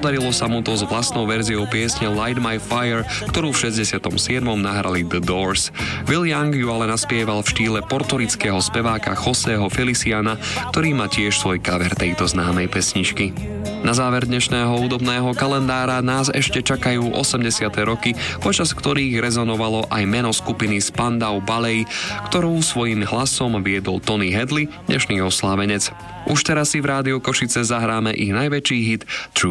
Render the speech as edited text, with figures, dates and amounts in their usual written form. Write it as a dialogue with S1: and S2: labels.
S1: Podarilo sa mu to s vlastnou verziou piesne Light My Fire, ktorú v 67. nahrali The Doors. Will Young ju ale naspieval v štýle portorického speváka Joseho Feliciana, ktorý má tiež svoj cover tejto známej pesničky. Na záver dnešného hudobného kalendára nás ešte čakajú 80. roky, počas ktorých rezonovalo aj meno skupiny Spandau Ballet, ktorú svojím hlasom viedol Tony Hadley, dnešný oslávenec. Už teraz si v Rádiu Košice zahráme ich najväčší hit True